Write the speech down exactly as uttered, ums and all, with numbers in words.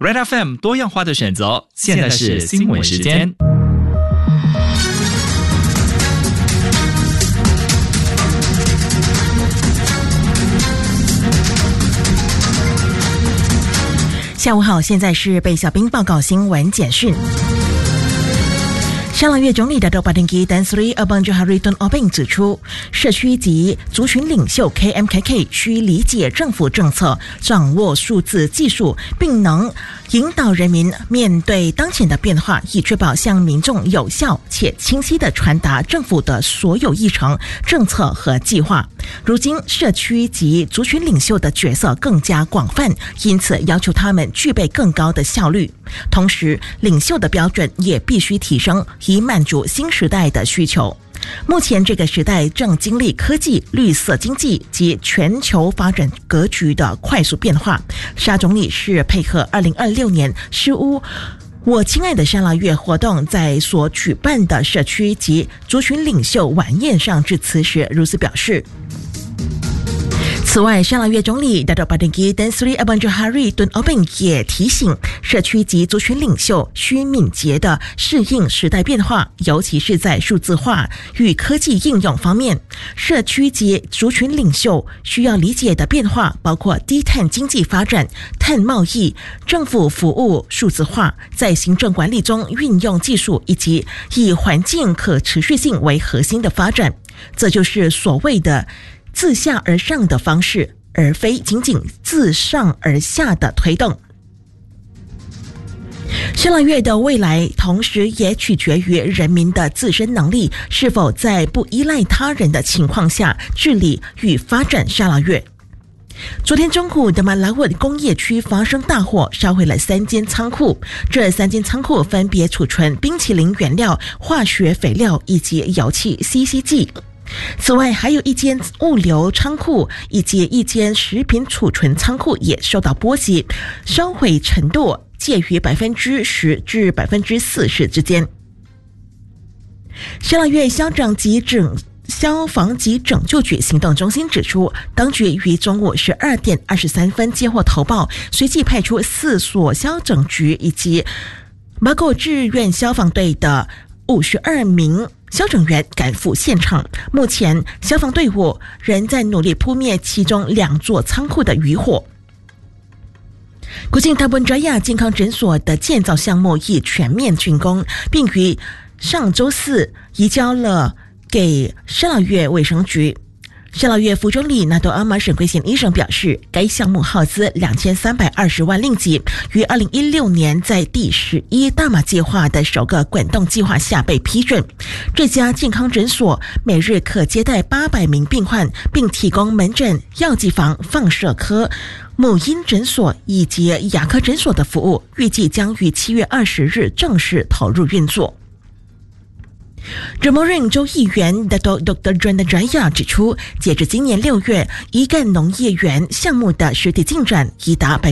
Red F M 多样化的选择，现在是新闻时间。 下午好，现在是被小兵报告新闻简讯。沙拉越总理大都巴丁基丹斯里阿邦就哈瑞顿奥宾指出，社区及族群领袖 K M K K 需理解政府政策，掌握数字技术，并能引导人民面对当前的变化，以确保向民众有效且清晰地传达政府的所有议程、政策和计划。如今，社区及族群领袖的角色更加广泛，因此要求他们具备更高的效率。同时，领袖的标准也必须提升，以满足新时代的需求。目前这个时代正经历科技、绿色经济及全球发展格局的快速变化。沙总理是配合二零二六年诗屋我亲爱的沙拉越活动在所举办的社区及族群领袖晚宴上致辞时如此表示。此外，沙拉越总理达多巴丁基丹斯里阿邦就哈瑞顿奥宾也提醒社区及族群领袖需敏捷地适应时代变化，尤其是在数字化与科技应用方面。社区及族群领袖需要理解的变化包括低碳经济发展、碳贸易、政府服务数字化，在行政管理中运用技术，以及以环境可持续性为核心的发展。这就是所谓的自下而上的方式，而非仅仅自上而下的推动。沙拉越的未来同时也取决于人民的自身能力是否在不依赖他人的情况下治理与发展沙拉越。昨天中午，德马拉沃工业区发生大火，烧毁了三间仓库。这三间仓库分别储存冰淇淋原料、化学肥料以及油气 C C 剂。此外，还有一间物流仓库以及一间食品储存仓库也受到波及，烧毁程度介于百分之十至百分之四十之间。沙拉越消长及整消防及拯救局行动中心指出，当局于中午十二点二十三分接获投报，随即派出四所消整局以及马狗志愿消防队的五十二名消拯员赶赴现场。目前，消防队伍仍在努力扑灭其中两座仓库的余火。古晋达本扎亚健康诊所的建造项目已全面竣工，并于上周四移交了给沙拉越卫生局。沙拉越副总理纳多阿马沈贵贤医生表示，该项目耗资两千三百二十万令吉，于二零一六年在第十一大马计划的首个滚动计划下被批准。这家健康诊所每日可接待八百名病患，并提供门诊、药剂房、放射科、母婴诊所以及牙科诊所的服务，预计将于七月二十日正式投入运作。Remorin 州议员 Doctor Janda Jaya 指出，截至今年六月，一干农业园项目的实际进展已达